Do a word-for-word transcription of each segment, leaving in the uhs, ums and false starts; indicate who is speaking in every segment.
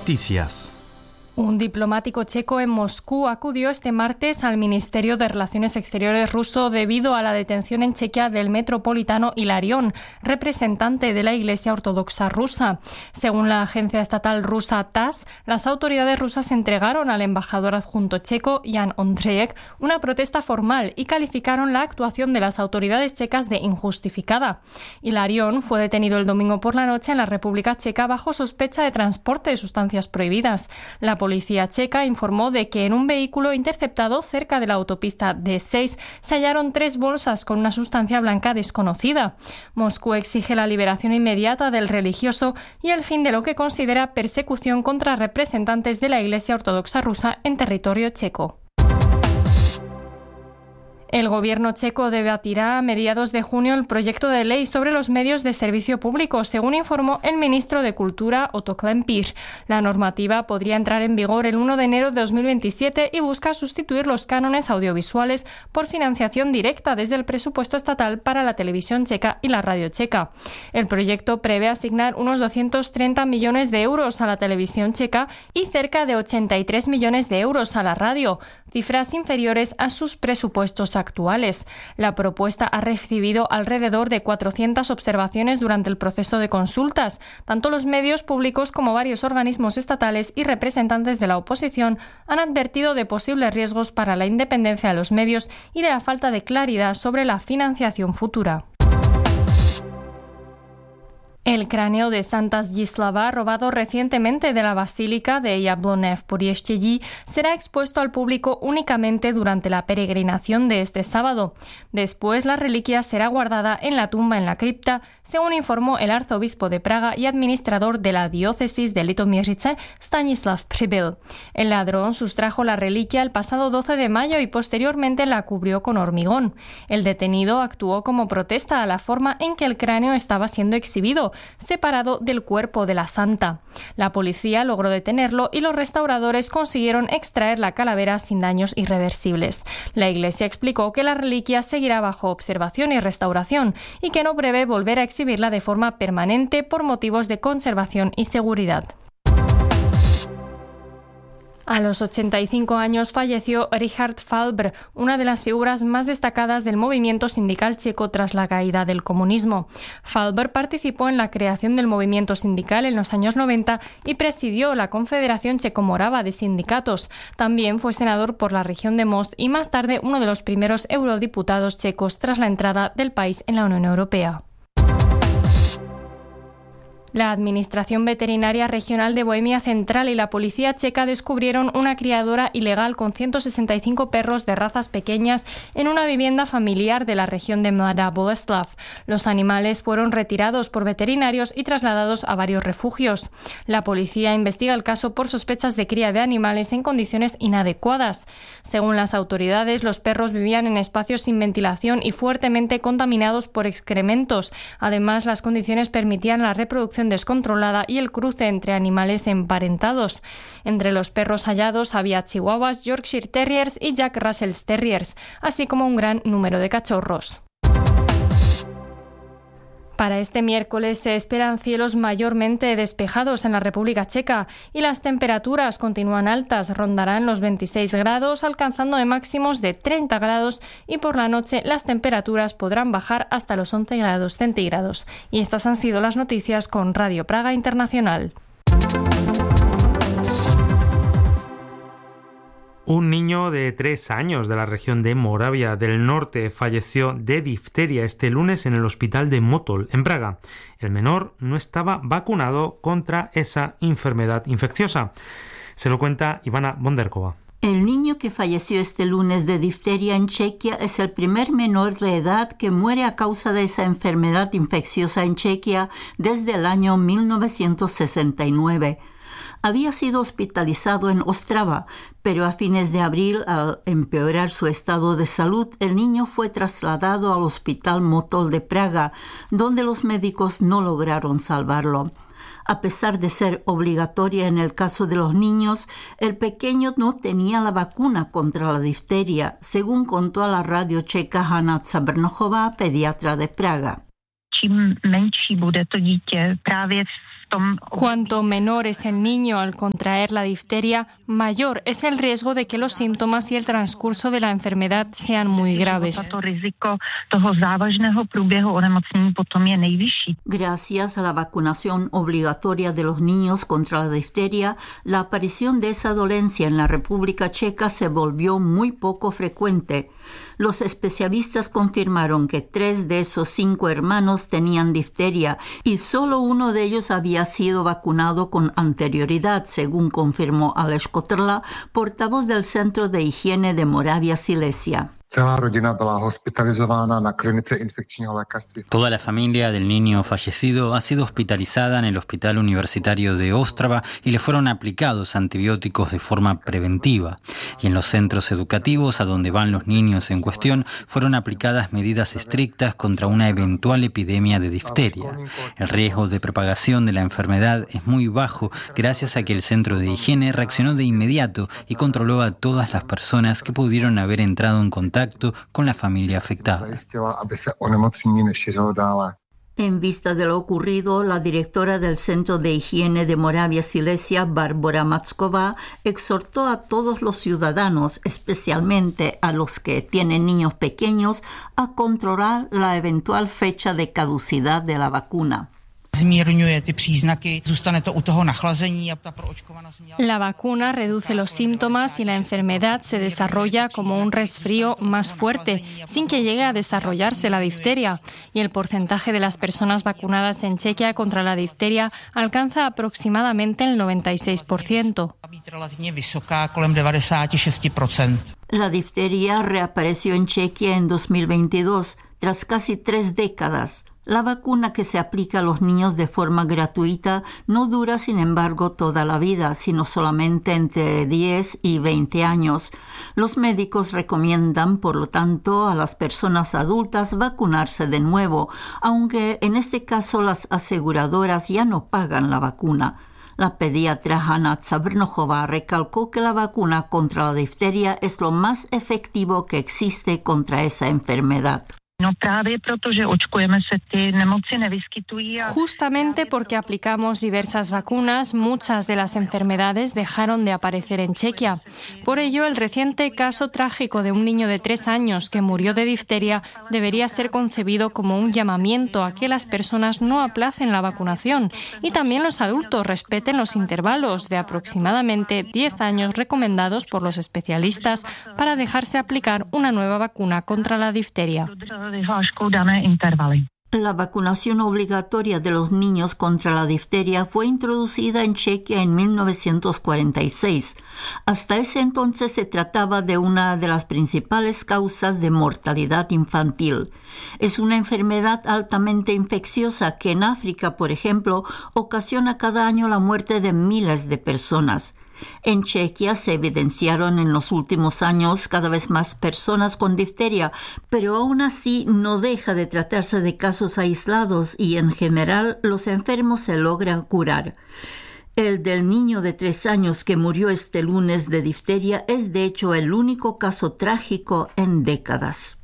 Speaker 1: Noticias.
Speaker 2: Un diplomático checo en Moscú acudió este martes al Ministerio de Relaciones Exteriores ruso debido a la detención en Chequia del metropolitano Hilarión, representante de la Iglesia Ortodoxa rusa. Según la agencia estatal rusa TASS, las autoridades rusas entregaron al embajador adjunto checo, Jan Ondřejek, una protesta formal y calificaron la actuación de las autoridades checas de injustificada. Hilarión fue detenido el domingo por la noche en la República Checa bajo sospecha de transporte de sustancias prohibidas. La La policía checa informó de que en un vehículo interceptado cerca de la autopista D seis se hallaron tres bolsas con una sustancia blanca desconocida. Moscú exige la liberación inmediata del religioso y el fin de lo que considera persecución contra representantes de la Iglesia Ortodoxa rusa en territorio checo. El gobierno checo debatirá a mediados de junio el proyecto de ley sobre los medios de servicio público, según informó el ministro de Cultura, Otto Klempiš. La normativa podría entrar en vigor el primero de enero de dos mil veintisiete y busca sustituir los cánones audiovisuales por financiación directa desde el presupuesto estatal para la televisión checa y la radio checa. El proyecto prevé asignar unos doscientos treinta millones de euros a la televisión checa y cerca de ochenta y tres millones de euros a la radio, cifras inferiores a sus presupuestos actuales. La propuesta ha recibido alrededor de cuatrocientas observaciones durante el proceso de consultas. Tanto los medios públicos como varios organismos estatales y representantes de la oposición han advertido de posibles riesgos para la independencia de los medios y de la falta de claridad sobre la financiación futura. El cráneo de Santa Zdislava, robado recientemente de la Basílica de Jablonev-Podještědí, será expuesto al público únicamente durante la peregrinación de este sábado. Después, la reliquia será guardada en la tumba en la cripta, según informó el arzobispo de Praga y administrador de la diócesis de Litoměřice, Stanislav Přibyl. El ladrón sustrajo la reliquia el pasado doce de mayo y posteriormente la cubrió con hormigón. El detenido actuó como protesta a la forma en que el cráneo estaba siendo exhibido, separado del cuerpo de la santa. La policía logró detenerlo y los restauradores consiguieron extraer la calavera sin daños irreversibles. La Iglesia explicó que la reliquia seguirá bajo observación y restauración y que no prevé volver a exhibirla de forma permanente por motivos de conservación y seguridad. A los ochenta y cinco años falleció Richard Falber, una de las figuras más destacadas del movimiento sindical checo tras la caída del comunismo. Falber participó en la creación del movimiento sindical en los años noventa y presidió la Confederación Checo-Morava de Sindicatos. También fue senador por la región de Most y más tarde uno de los primeros eurodiputados checos tras la entrada del país en la Unión Europea. La Administración Veterinaria Regional de Bohemia Central y la Policía Checa descubrieron una criadora ilegal con ciento sesenta y cinco perros de razas pequeñas en una vivienda familiar de la región de Mladá Boleslav. Los animales fueron retirados por veterinarios y trasladados a varios refugios. La policía investiga el caso por sospechas de cría de animales en condiciones inadecuadas. Según las autoridades, los perros vivían en espacios sin ventilación y fuertemente contaminados por excrementos. Además, las condiciones permitían la reproducción descontrolada y el cruce entre animales emparentados. Entre los perros hallados había chihuahuas, Yorkshire Terriers y Jack Russell Terriers, así como un gran número de cachorros. Para este miércoles se esperan cielos mayormente despejados en la República Checa y las temperaturas continúan altas, rondarán los veintiséis grados, alcanzando de máximos de treinta grados y por la noche las temperaturas podrán bajar hasta los once grados centígrados. Y estas han sido las noticias con Radio Praga Internacional.
Speaker 1: Un niño de tres años de la región de Moravia del Norte falleció de difteria este lunes en el hospital de Motol, en Praga. El menor no estaba vacunado contra esa enfermedad infecciosa. Se lo cuenta Ivana Bonderkova.
Speaker 3: El niño que falleció este lunes de difteria en Chequia es el primer menor de edad que muere a causa de esa enfermedad infecciosa en Chequia desde el año mil novecientos sesenta y nueve. Había sido hospitalizado en Ostrava, pero a fines de abril, al empeorar su estado de salud, el niño fue trasladado al Hospital Motol de Praga, donde los médicos no lograron salvarlo. A pesar de ser obligatoria en el caso de los niños, el pequeño no tenía la vacuna contra la difteria, según contó a la radio checa Hanna Cabrnochová, pediatra de Praga.
Speaker 4: Čím menší bude to dítě právě
Speaker 2: Cuanto menor es el niño al contraer la difteria, mayor es el riesgo de que los síntomas y el transcurso de la enfermedad sean muy graves.
Speaker 3: Gracias a la vacunación obligatoria de los niños contra la difteria, la aparición de esa dolencia en la República Checa se volvió muy poco frecuente. Los especialistas confirmaron que tres de esos cinco hermanos tenían difteria y solo uno de ellos había sido vacunado con anterioridad, según confirmó Aleš Kotrla, portavoz del Centro de Higiene de Moravia Silesia.
Speaker 4: Toda la familia del niño fallecido ha sido hospitalizada en el Hospital Universitario de Ostrava y le fueron aplicados antibióticos de forma preventiva. Y en los centros educativos a donde van los niños en cuestión fueron aplicadas medidas estrictas contra una eventual epidemia de difteria. El riesgo de propagación de la enfermedad es muy bajo gracias a que el Centro de Higiene reaccionó de inmediato y controló a todas las personas que pudieron haber entrado en contacto con la familia afectada.
Speaker 3: En vista de lo ocurrido, la directora del Centro de Higiene de Moravia Silesia, Bárbara Macková, exhortó a todos los ciudadanos, especialmente a los que tienen niños pequeños, a controlar la eventual fecha de caducidad de la vacuna.
Speaker 2: La vacuna reduce los síntomas y la enfermedad se desarrolla como un resfrío más fuerte, sin que llegue a desarrollarse la difteria. Y el porcentaje de las personas vacunadas en Chequia contra la difteria alcanza aproximadamente el noventa y seis por ciento.
Speaker 3: La difteria reapareció en Chequia en dos mil veintidós, tras casi tres décadas. La vacuna que se aplica a los niños de forma gratuita no dura, sin embargo, toda la vida, sino solamente entre diez y veinte años. Los médicos recomiendan, por lo tanto, a las personas adultas vacunarse de nuevo, aunque en este caso las aseguradoras ya no pagan la vacuna. La pediatra Hanna Zabrnochova recalcó que la vacuna contra la difteria es lo más efectivo que existe contra esa enfermedad.
Speaker 2: Justamente porque aplicamos diversas vacunas, muchas de las enfermedades dejaron de aparecer en Chequia. Por ello, el reciente caso trágico de un niño de tres años que murió de difteria debería ser concebido como un llamamiento a que las personas no aplacen la vacunación y también los adultos respeten los intervalos de aproximadamente diez años recomendados por los especialistas para dejarse aplicar una nueva vacuna contra la difteria.
Speaker 3: La vacunación obligatoria de los niños contra la difteria fue introducida en Chequia en mil novecientos cuarenta y seis. Hasta ese entonces se trataba de una de las principales causas de mortalidad infantil. Es una enfermedad altamente infecciosa que en África, por ejemplo, ocasiona cada año la muerte de miles de personas. En Chequia se evidenciaron en los últimos años cada vez más personas con difteria, pero aún así no deja de tratarse de casos aislados y en general los enfermos se logran curar. El del niño de tres años que murió este lunes de difteria es de hecho el único caso trágico en décadas.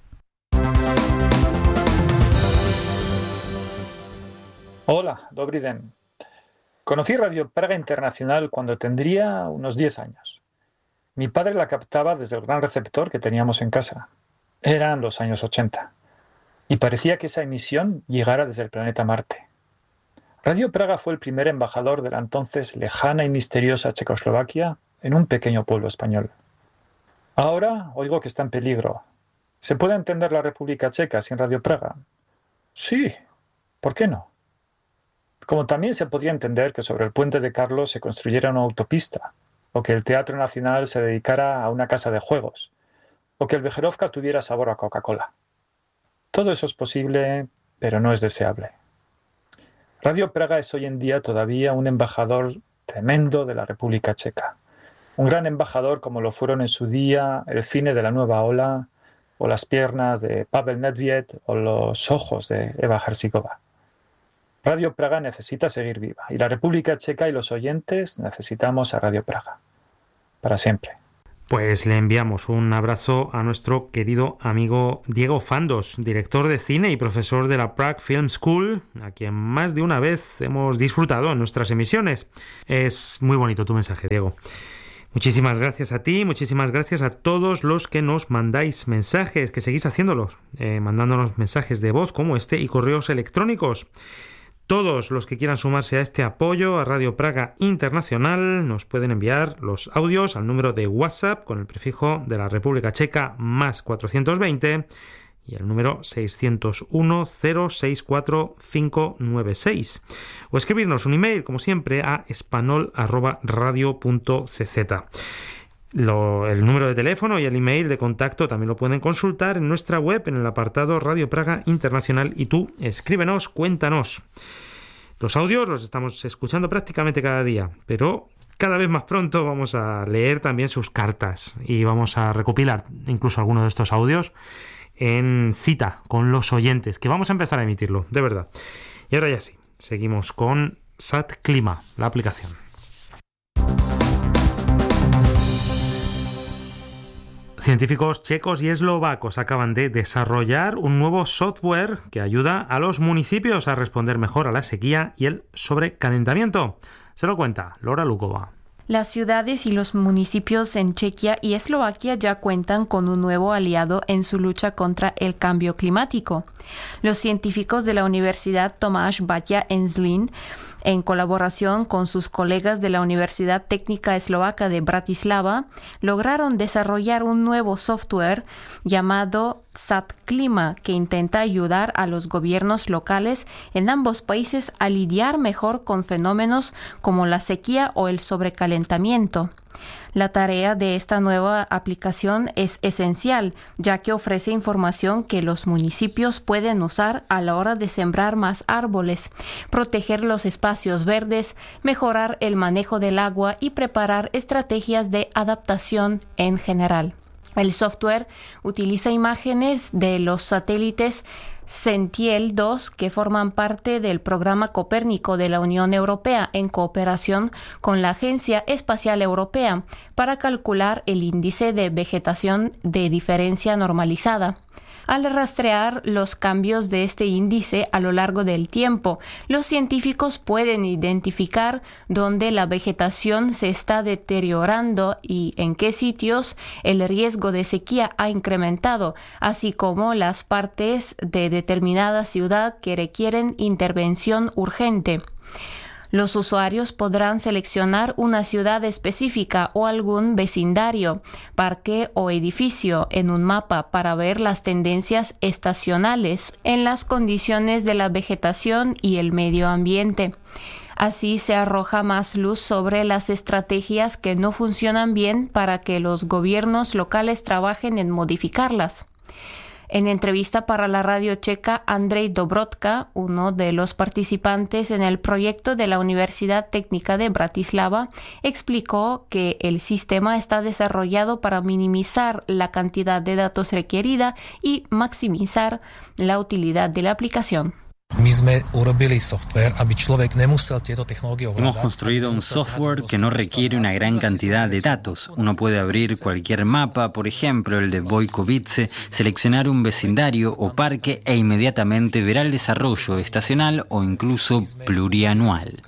Speaker 5: Hola, Dobry den. Conocí Radio Praga Internacional cuando tendría unos diez años. Mi padre la captaba desde el gran receptor que teníamos en casa. Eran los años ochenta. Y parecía que esa emisión llegara desde el planeta Marte. Radio Praga fue el primer embajador de la entonces lejana y misteriosa Checoslovaquia en un pequeño pueblo español. Ahora oigo que está en peligro. ¿Se puede entender la República Checa sin Radio Praga? Sí, ¿por qué no? Como también se podría entender que sobre el puente de Carlos se construyera una autopista, o que el Teatro Nacional se dedicara a una casa de juegos, o que el Becherovka tuviera sabor a Coca-Cola. Todo eso es posible, pero no es deseable. Radio Praga es hoy en día todavía un embajador tremendo de la República Checa. Un gran embajador como lo fueron en su día el cine de la Nueva Ola, o las piernas de Pavel Nedvěd, o los ojos de Eva Herzigova. Radio Praga necesita seguir viva y la República Checa y los oyentes necesitamos a Radio Praga. Para siempre.
Speaker 1: Pues le enviamos un abrazo a nuestro querido amigo Diego Fandos, director de cine y profesor de la Prague Film School, a quien más de una vez hemos disfrutado en nuestras emisiones. Es muy bonito tu mensaje, Diego. Muchísimas gracias a ti, muchísimas gracias a todos los que nos mandáis mensajes, que seguís haciéndolo, eh, mandándonos mensajes de voz como este y correos electrónicos. Todos los que quieran sumarse a este apoyo a Radio Praga Internacional nos pueden enviar los audios al número de WhatsApp con el prefijo de la República Checa más cuatrocientos veinte y el número seiscientos uno cero sesenta y cuatro quinientos noventa y seis, o escribirnos un email como siempre a espanol arroba radio punto c z. Lo, el número de teléfono y el email de contacto también lo pueden consultar en nuestra web en el apartado Radio Praga Internacional, y tú escríbenos, cuéntanos. Los audios los estamos escuchando prácticamente cada día, pero cada vez más pronto vamos a leer también sus cartas y vamos a recopilar incluso algunos de estos audios en cita con los oyentes, que vamos a empezar a emitirlo, de verdad. Y ahora ya sí, seguimos con Sat Klima, la aplicación. Científicos checos y eslovacos acaban de desarrollar un nuevo software que ayuda a los municipios a responder mejor a la sequía y el sobrecalentamiento. Se lo cuenta Laura Lukova.
Speaker 6: Las ciudades y los municipios en Chequia y Eslovaquia ya cuentan con un nuevo aliado en su lucha contra el cambio climático. Los científicos de la Universidad Tomáš Bata en Zlín, en colaboración con sus colegas de la Universidad Técnica Eslovaca de Bratislava, lograron desarrollar un nuevo software llamado Sat Klima, que intenta ayudar a los gobiernos locales en ambos países a lidiar mejor con fenómenos como la sequía o el sobrecalentamiento. La tarea de esta nueva aplicación es esencial, ya que ofrece información que los municipios pueden usar a la hora de sembrar más árboles, proteger los espacios verdes, mejorar el manejo del agua y preparar estrategias de adaptación en general. El software utiliza imágenes de los satélites Sentiel dos, que forman parte del programa Copérnico de la Unión Europea en cooperación con la Agencia Espacial Europea para calcular el índice de vegetación de diferencia normalizada. Al rastrear los cambios de este índice a lo largo del tiempo, los científicos pueden identificar dónde la vegetación se está deteriorando y en qué sitios el riesgo de sequía ha incrementado, así como las partes de determinada ciudad que requieren intervención urgente. Los usuarios podrán seleccionar una ciudad específica o algún vecindario, parque o edificio en un mapa para ver las tendencias estacionales en las condiciones de la vegetación y el medio ambiente. Así se arroja más luz sobre las estrategias que no funcionan bien para que los gobiernos locales trabajen en modificarlas. En entrevista para la radio checa, Andrej Dobrotka, uno de los participantes en el proyecto de la Universidad Técnica de Bratislava, explicó que el sistema está desarrollado para minimizar la cantidad de datos requerida y maximizar la utilidad de la aplicación.
Speaker 4: Hemos construido un software que no requiere una gran cantidad de datos. Uno puede abrir cualquier mapa, por ejemplo el de Vojkovice, seleccionar un vecindario o parque e inmediatamente verá el desarrollo estacional o incluso plurianual.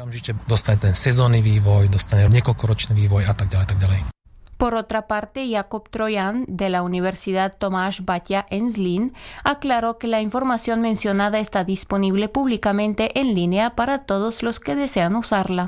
Speaker 6: Por otra parte, Jakub Trojan, de la Universidad Tomáš Bata en Zlín, aclaró que la información mencionada está disponible públicamente en línea para todos los que desean usarla.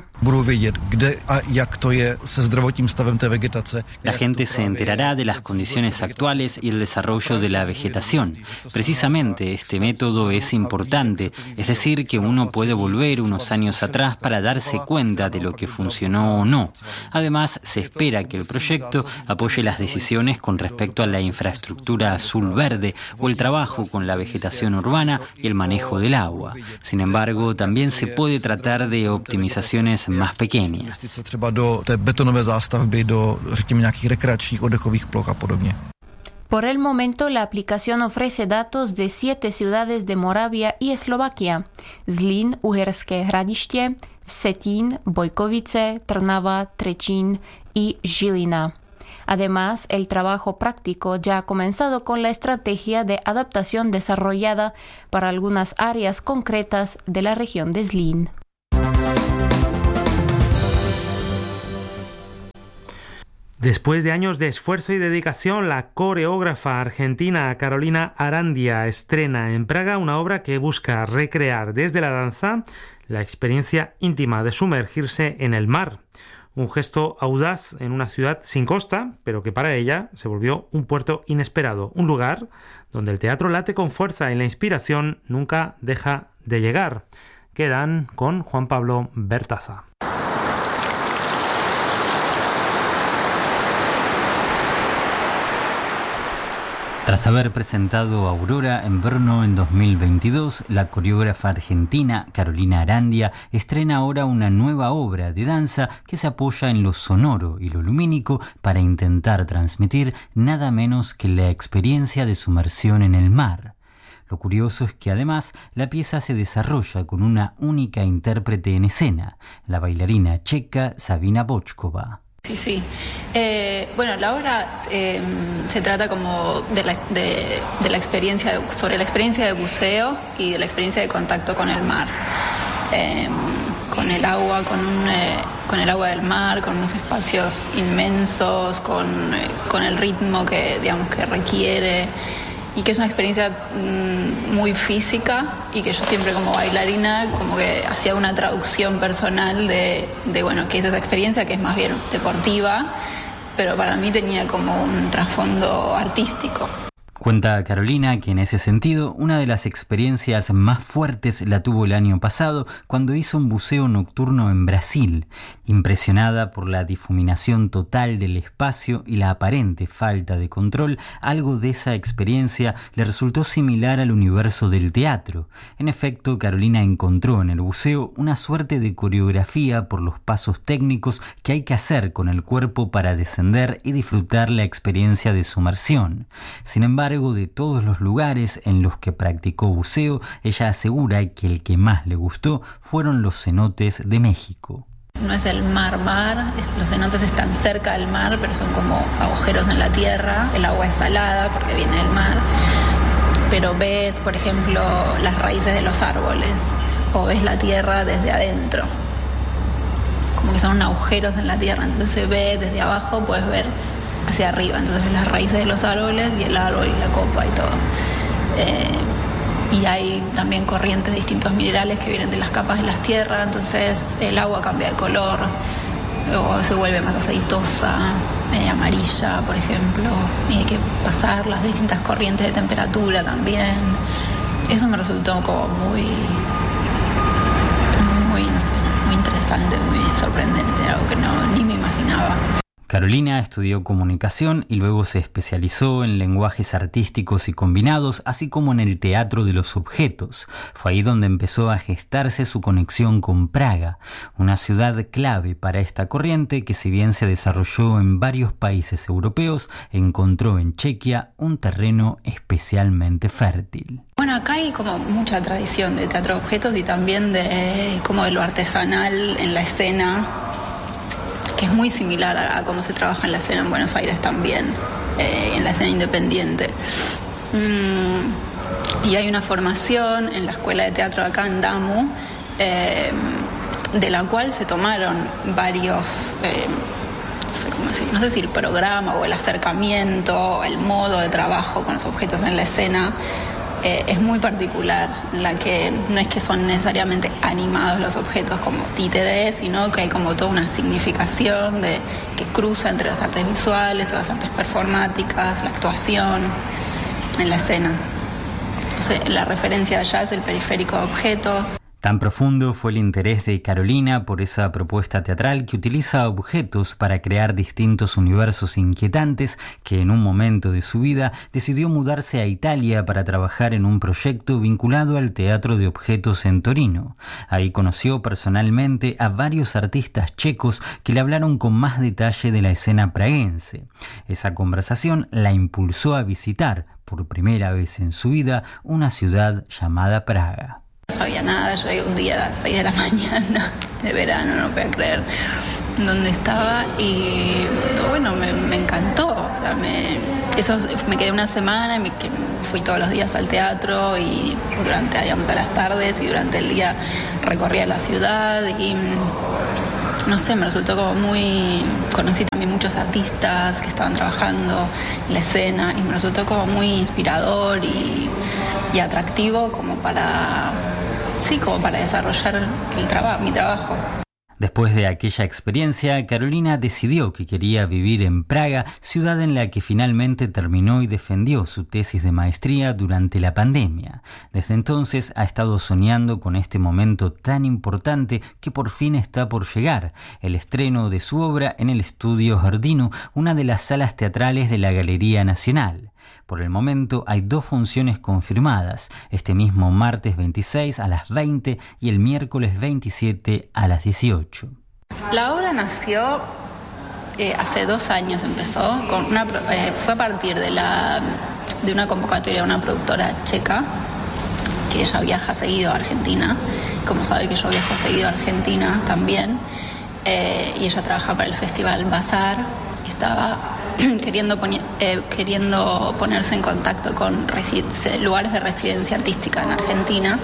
Speaker 4: La gente se enterará de las condiciones actuales y el desarrollo de la vegetación. Precisamente este método es importante, es decir, que uno puede volver unos años atrás para darse cuenta de lo que funcionó o no. Además, se espera que el proyecto apoye las decisiones con respecto a la infraestructura azul-verde o el trabajo con la vegetación urbana y el manejo del agua. Sin embargo, también se puede tratar de optimizaciones más pequeñas.
Speaker 6: Por el momento, la aplicación ofrece datos de siete ciudades de Moravia y Eslovaquia: Zlín, Uherské Hradiště, Vsetín, Vojkovice, Trnava, Třečín y Žilina. Además, el trabajo práctico ya ha comenzado con la estrategia de adaptación desarrollada para algunas áreas concretas de la región de Zlín.
Speaker 1: Después de años de esfuerzo y dedicación, la coreógrafa argentina Carolina Arandia estrena en Praga una obra que busca recrear desde la danza la experiencia íntima de sumergirse en el mar. Un gesto audaz en una ciudad sin costa, pero que para ella se volvió un puerto inesperado, un lugar donde el teatro late con fuerza y la inspiración nunca deja de llegar. Quedan con Juan Pablo Bertaza.
Speaker 4: Tras haber presentado Aurora en Brno en dos mil veintidós, la coreógrafa argentina Carolina Arandia estrena ahora una nueva obra de danza que se apoya en lo sonoro y lo lumínico para intentar transmitir nada menos que la experiencia de sumersión en el mar. Lo curioso es que además la pieza se desarrolla con una única intérprete en escena, la bailarina checa Sabina Bočková.
Speaker 7: Sí, sí. Eh, bueno, la obra eh, se trata como de la, de, de la experiencia, de, sobre la experiencia de buceo y de la experiencia de contacto con el mar. Eh, con el agua, con, un, eh, con el agua del mar, con unos espacios inmensos, con, eh, con el ritmo que, digamos, que requiere, y que es una experiencia mmm, muy física, y que yo siempre como bailarina como que hacía una traducción personal de, de bueno, qué es esa experiencia, que es más bien deportiva, pero para mí tenía como un trasfondo artístico.
Speaker 4: Cuenta Carolina que en ese sentido una de las experiencias más fuertes la tuvo el año pasado cuando hizo un buceo nocturno en Brasil. Impresionada por la difuminación total del espacio y la aparente falta de control, algo de esa experiencia le resultó similar al universo del teatro. En efecto, Carolina encontró en el buceo una suerte de coreografía por los pasos técnicos que hay que hacer con el cuerpo para descender y disfrutar la experiencia de sumersión. Sin embargo, de todos los lugares en los que practicó buceo, ella asegura que el que más le gustó fueron los cenotes de México.
Speaker 7: No es el mar-mar, los cenotes están cerca del mar, pero son como agujeros en la tierra, el agua es salada porque viene del mar, pero ves, por ejemplo, las raíces de los árboles, o ves la tierra desde adentro, como que son agujeros en la tierra, entonces se ve desde abajo, puedes ver hacia arriba, entonces ves las raíces de los árboles y el árbol y la copa y todo. Eh, y hay también corrientes de distintos minerales que vienen de las capas de las tierras, entonces el agua cambia de color, o se vuelve más aceitosa, eh, amarilla, por ejemplo, y hay que pasar las distintas corrientes de temperatura también. Eso me resultó como muy, muy, muy, no sé, muy interesante, muy sorprendente, algo que no, ni me imaginaba.
Speaker 4: Carolina estudió comunicación y luego se especializó en lenguajes artísticos y combinados, así como en el teatro de los objetos. Fue ahí donde empezó a gestarse su conexión con Praga, una ciudad clave para esta corriente que, si bien se desarrolló en varios países europeos, encontró en Chequia un terreno especialmente fértil.
Speaker 7: Bueno, acá hay como mucha tradición de teatro de objetos y también de como de lo artesanal en la escena, que es muy similar a, a cómo se trabaja en la escena en Buenos Aires también, eh, en la escena independiente. Mm, y hay una formación en la Escuela de Teatro de acá en Damu, eh, de la cual se tomaron varios, eh, no sé cómo decir, no sé si el programa o el acercamiento, el modo de trabajo con los objetos en la escena, Eh, es muy particular, en la que no es que son necesariamente animados los objetos como títeres, sino que hay como toda una significación de, que cruza entre las artes visuales, las artes performáticas, la actuación en la escena. O sea, la referencia allá es el periférico de objetos.
Speaker 4: Tan profundo fue el interés de Carolina por esa propuesta teatral que utiliza objetos para crear distintos universos inquietantes que en un momento de su vida decidió mudarse a Italia para trabajar en un proyecto vinculado al teatro de objetos en Torino. Ahí conoció personalmente a varios artistas checos que le hablaron con más detalle de la escena praguense. Esa conversación la impulsó a visitar, por primera vez en su vida, una ciudad llamada Praga.
Speaker 7: No sabía nada, yo llegué un día a las seis de la mañana de verano, no podía creer dónde estaba, y bueno, me, me encantó sea, me, eso, me quedé una semana y me, que fui todos los días al teatro y durante, digamos, a las tardes y durante el día recorría la ciudad y no sé, me resultó como muy... Conocí también muchos artistas que estaban trabajando en la escena y me resultó como muy inspirador y, y atractivo como para... Sí, como para desarrollar el traba- mi trabajo.
Speaker 4: Después de aquella experiencia, Carolina decidió que quería vivir en Praga, ciudad en la que finalmente terminó y defendió su tesis de maestría durante la pandemia. Desde entonces ha estado soñando con este momento tan importante que por fin está por llegar, el estreno de su obra en el Estudio Giardino, una de las salas teatrales de la Galería Nacional. Por el momento hay dos funciones confirmadas, este mismo martes veintiséis a las veinte y el miércoles veintisiete a las dieciocho.
Speaker 7: La obra nació eh, hace dos años, empezó, con una, eh, fue a partir de, la, de una convocatoria de una productora checa, que ella viaja seguido a Argentina, como sabe que yo viajo seguido a Argentina también, eh, y ella trabaja para el Festival Bazar, y estaba... Queriendo, poni- eh, queriendo ponerse en contacto con resi- lugares de residencia artística en Argentina,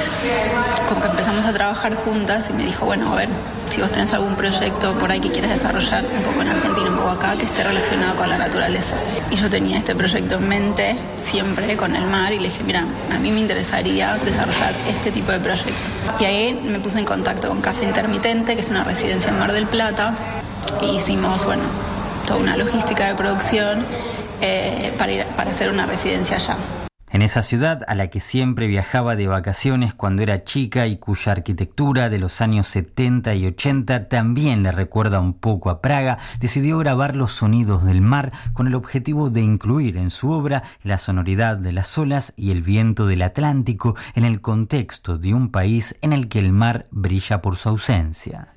Speaker 7: como que empezamos a trabajar juntas y me dijo, bueno, a ver, si vos tenés algún proyecto por ahí que quieras desarrollar un poco en Argentina, un poco acá, que esté relacionado con la naturaleza. Y yo tenía este proyecto en mente, siempre con el mar, y le dije, mira, a mí me interesaría desarrollar este tipo de proyecto. Y ahí me puse en contacto con Casa Intermitente, que es una residencia en Mar del Plata, y hicimos, bueno, toda una logística de producción eh, para, ir, para hacer una residencia allá.
Speaker 4: En esa ciudad a la que siempre viajaba de vacaciones cuando era chica y cuya arquitectura de los años setenta y ochenta también le recuerda un poco a Praga, decidió grabar los sonidos del mar con el objetivo de incluir en su obra la sonoridad de las olas y el viento del Atlántico en el contexto de un país en el que el mar brilla por su ausencia.